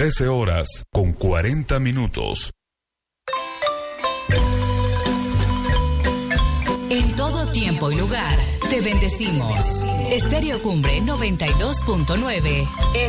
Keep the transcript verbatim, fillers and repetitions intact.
trece horas con cuarenta minutos. En todo tiempo y lugar, te bendecimos. Estéreo Cumbre noventa y dos punto nueve